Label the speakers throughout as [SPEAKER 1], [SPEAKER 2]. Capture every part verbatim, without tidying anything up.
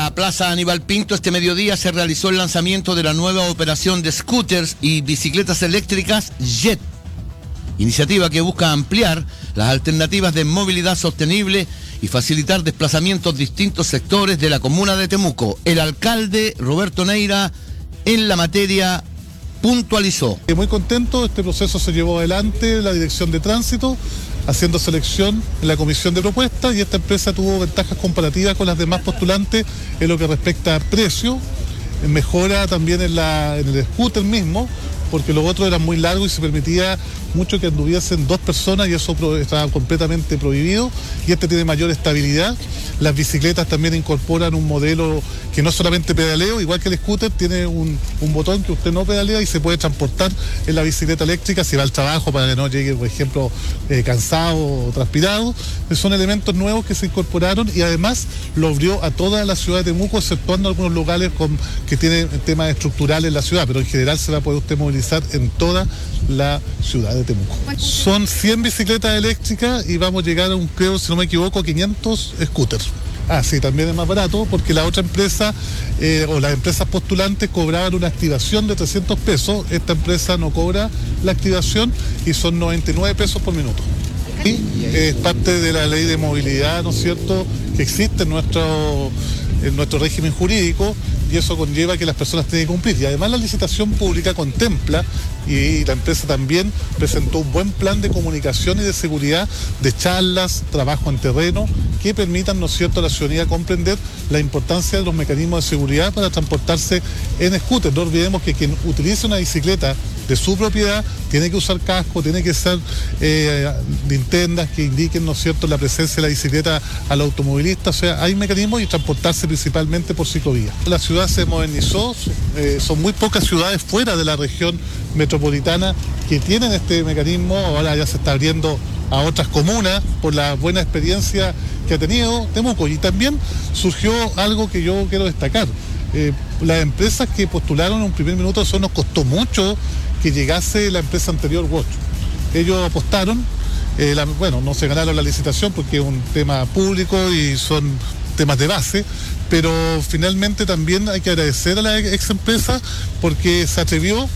[SPEAKER 1] la Plaza Aníbal Pinto este mediodía se realizó el lanzamiento de la nueva operación de scooters y bicicletas eléctricas Jet, iniciativa que busca ampliar las alternativas de movilidad sostenible y facilitar desplazamientos en distintos sectores de la comuna de Temuco. El alcalde Roberto Neira en la materia puntualizó.
[SPEAKER 2] Muy contento, este proceso se llevó adelante la Dirección de Tránsito, haciendo selección en la comisión de propuestas, y esta empresa tuvo ventajas comparativas con las demás postulantes en lo que respecta a precio, mejora también en, la, en el scooter mismo, porque los otros eran muy largos y se permitía mucho que anduviesen dos personas y eso estaba completamente prohibido, y este tiene mayor estabilidad. Las bicicletas también incorporan un modelo que no es solamente pedaleo, igual que el scooter, tiene un, un botón que usted no pedalea y se puede transportar en la bicicleta eléctrica si va al trabajo para que no llegue, por ejemplo, eh, cansado o transpirado. Son elementos nuevos que se incorporaron y además lo abrió a toda la ciudad de Temuco, exceptuando algunos locales con, que tienen temas estructurales en la ciudad, pero en general se va a poder usted movilizar en toda la ciudad de Temuco. Son cien bicicletas eléctricas y vamos a llegar a un, creo, si no me equivoco, quinientos scooters. Ah, sí, también es más barato porque la otra empresa eh, o las empresas postulantes cobraban una activación de trescientos pesos. Esta empresa no cobra la activación y son noventa y nueve pesos por minuto. Y es parte de la ley de movilidad, ¿no es cierto?, que existe en nuestro, en nuestro régimen jurídico, y eso conlleva que las personas tienen que cumplir. Y además la licitación pública contempla, y la empresa también presentó un buen plan de comunicación y de seguridad, de charlas, trabajo en terreno, que permitan, ¿no es cierto?, a la ciudadanía comprender la importancia de los mecanismos de seguridad para transportarse en scooter. No olvidemos que quien utilice una bicicleta de su propiedad tiene que usar casco, tiene que usar eh, linternas que indiquen, ¿no es cierto?, la presencia de la bicicleta al automovilista. O sea, hay mecanismos y transportarse principalmente por ciclovía. La ciudad se modernizó, eh, son muy pocas ciudades fuera de la región metropolitana que tienen este mecanismo. Ahora ya se está abriendo a otras comunas por la buena experiencia que ha tenido Temuco. Y también surgió algo que yo quiero destacar. Eh, las empresas que postularon en un primer minuto, eso nos costó mucho que llegase la empresa anterior, Watch. Ellos apostaron, eh, la, bueno, no se ganaron la licitación porque es un tema público y son temas de base, pero finalmente también hay que agradecer a la ex empresa porque se atrevió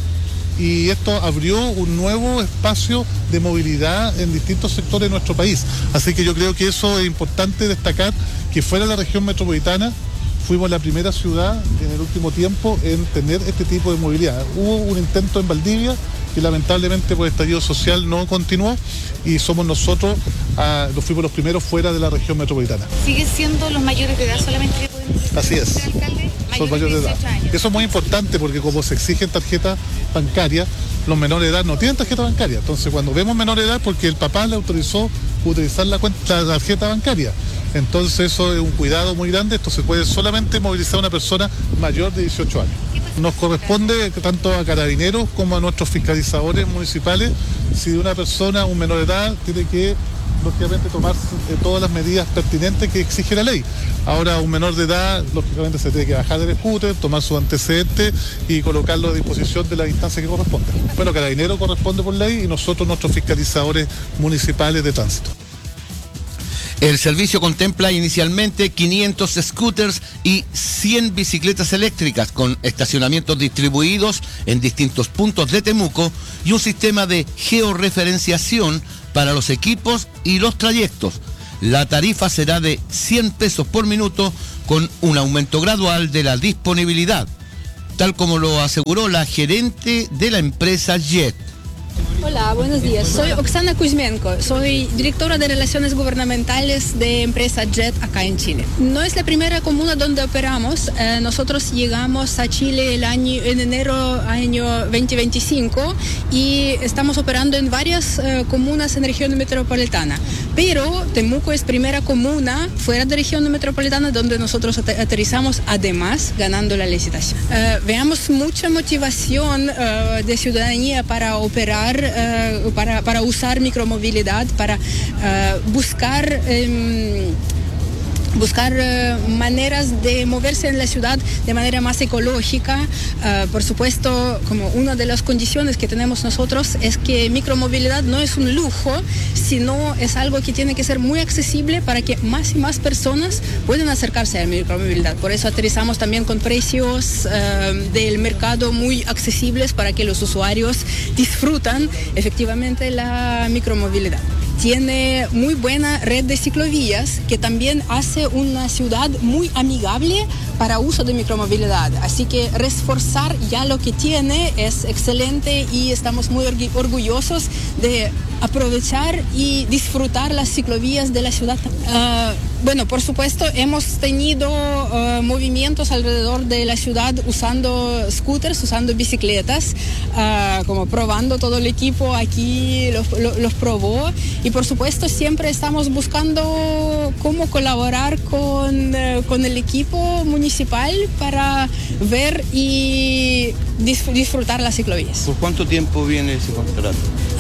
[SPEAKER 2] y esto abrió un nuevo espacio de movilidad en distintos sectores de nuestro país. Así que yo creo que eso es importante destacar, que fuera de la región metropolitana fuimos la primera ciudad en el último tiempo en tener este tipo de movilidad. Hubo un intento en Valdivia que lamentablemente por estallido social no continuó y somos nosotros, ah, los fuimos los primeros fuera de la región metropolitana.
[SPEAKER 3] ¿Sigue siendo los mayores de edad solamente que pueden utilizar?
[SPEAKER 2] Así es.
[SPEAKER 3] ¿Usted, alcalde?
[SPEAKER 2] Son mayores de edad.
[SPEAKER 3] Años.
[SPEAKER 2] Eso es muy importante porque como se exigen tarjetas bancarias, los menores de edad no tienen tarjeta bancaria. Entonces cuando vemos menores de edad porque el papá le autorizó utilizar la, cuenta, la tarjeta bancaria. Entonces eso es un cuidado muy grande. Esto se puede solamente movilizar a una persona mayor de dieciocho años. Nos corresponde tanto a carabineros como a nuestros fiscalizadores municipales. Si una persona, un menor de edad, tiene que lógicamente tomar eh, todas las medidas pertinentes que exige la ley. Ahora un menor de edad lógicamente se tiene que bajar del scooter, tomar sus antecedentes y colocarlo a disposición de la instancia que corresponde. Bueno, carabinero corresponde por ley y nosotros nuestros fiscalizadores municipales de tránsito.
[SPEAKER 1] El servicio contempla inicialmente quinientos scooters y cien bicicletas eléctricas con estacionamientos distribuidos en distintos puntos de Temuco y un sistema de georreferenciación para los equipos y los trayectos. La tarifa será de cien pesos por minuto con un aumento gradual de la disponibilidad, tal como lo aseguró la gerente de la empresa Jet.
[SPEAKER 4] Hola, buenos días. Soy Oksana Kuzmenko, soy directora de Relaciones Gubernamentales de empresa Jet acá en Chile. No es la primera comuna donde operamos. Eh, nosotros llegamos a Chile el año, en enero año veinte veinticinco y estamos operando en varias eh, comunas en región metropolitana. Pero Temuco es primera comuna fuera de región metropolitana donde nosotros aterrizamos, además ganando la licitación. Eh, veamos mucha motivación eh, de ciudadanía para operar, Uh, para, para usar micromovilidad, para uh, buscar um, buscar uh, maneras de moverse en la ciudad de manera más ecológica. Uh, por supuesto, como una de las condiciones que tenemos nosotros es que micromovilidad no es un lujo, sino es algo que tiene que ser muy accesible para que más y más personas puedan acercarse a la micromovilidad. Por eso aterrizamos también con precios uh, del mercado muy accesibles para que los usuarios disfrutan efectivamente la micromovilidad. Tiene muy buena red de ciclovías que también hace una ciudad muy amigable para uso de micromovilidad. Así que reforzar ya lo que tiene es excelente y estamos muy orgullosos de aprovechar y disfrutar las ciclovías de la ciudad. Uh, bueno, por supuesto, hemos tenido uh, movimientos alrededor de la ciudad usando scooters, usando bicicletas, uh, como probando todo el equipo aquí, los, los, los probó. Y por supuesto, siempre estamos buscando cómo colaborar con, uh, con el equipo municipal para ver y dis- disfrutar las ciclovías.
[SPEAKER 1] ¿Por cuánto tiempo viene ese contrato?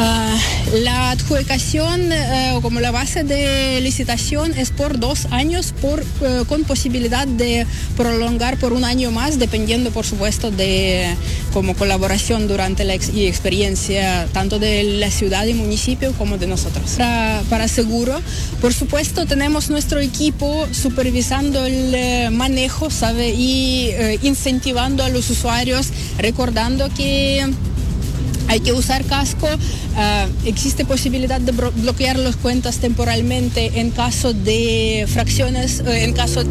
[SPEAKER 4] Uh, la adjudicación uh, o como la base de licitación es por dos años por, uh, con posibilidad de prolongar por un año más, dependiendo por supuesto de como colaboración durante la ex- y experiencia tanto de la ciudad y municipio como de nosotros. Para, para seguro, por supuesto tenemos nuestro equipo supervisando el uh, manejo, ¿sabe? Y uh, incentivando a los usuarios, recordando que hay que usar casco. Uh, existe posibilidad de bro- bloquear las cuentas temporalmente en caso de fracciones, uh, en caso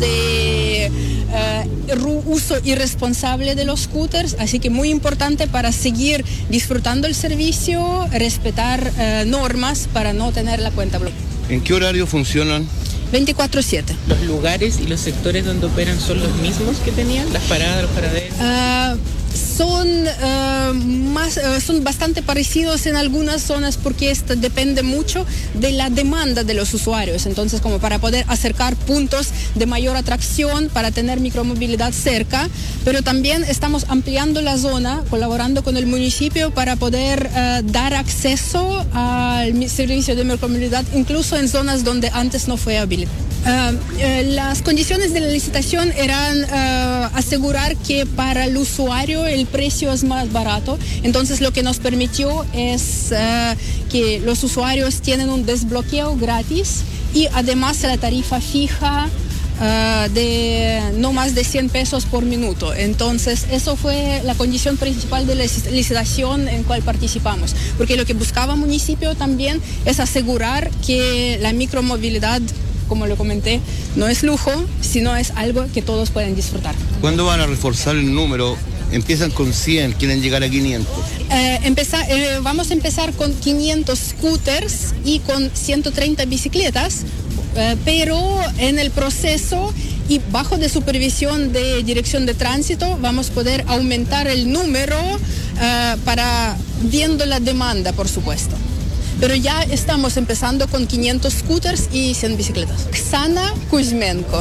[SPEAKER 4] de uh, ru- uso irresponsable de los scooters. Así que muy importante para seguir disfrutando el servicio, respetar uh, normas para no tener la cuenta bloqueada.
[SPEAKER 1] ¿En qué horario funcionan?
[SPEAKER 4] veinticuatro siete.
[SPEAKER 5] ¿Los lugares y los sectores donde operan son los mismos que tenían? ¿Las paradas, los paraderos?
[SPEAKER 4] Uh, son, uh, más, uh, son bastante parecidos en algunas zonas porque esto depende mucho de la demanda de los usuarios. Entonces, como para poder acercar puntos de mayor atracción para tener micromovilidad cerca, pero también estamos ampliando la zona, colaborando con el municipio para poder uh, dar acceso al servicio de micromovilidad incluso en zonas donde antes no fue habilitado. Uh, uh, las condiciones de la licitación eran uh, asegurar que para el usuario el precio es más barato. Entonces lo que nos permitió es uh, que los usuarios tienen un desbloqueo gratis y además la tarifa fija uh, de no más de cien pesos por minuto. Entonces eso fue la condición principal de la licitación en cual participamos, porque lo que buscaba el municipio también es asegurar que la micromovilidad, como lo comenté, no es lujo, sino es algo que todos pueden disfrutar.
[SPEAKER 1] ¿Cuándo van a reforzar el número? Empiezan con cien, quieren llegar a quinientos.
[SPEAKER 4] Eh, empezar, eh, vamos a empezar con quinientos scooters y con ciento treinta bicicletas, eh, pero en el proceso y bajo de supervisión de Dirección de Tránsito vamos a poder aumentar el número eh, para viendo la demanda, por supuesto. Pero ya estamos empezando con quinientos scooters y cien bicicletas. Oksana Kuzmenko,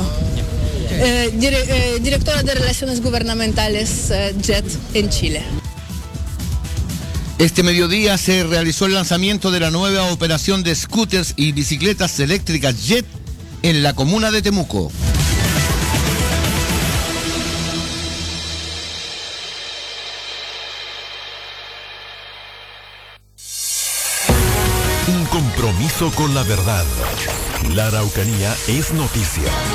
[SPEAKER 4] eh, dire, eh, directora de Relaciones Gubernamentales eh, Jet en Chile.
[SPEAKER 1] Este mediodía se realizó el lanzamiento de la nueva operación de scooters y bicicletas eléctricas Jet en la comuna de Temuco.
[SPEAKER 6] Un compromiso con la verdad. La Araucanía es noticia.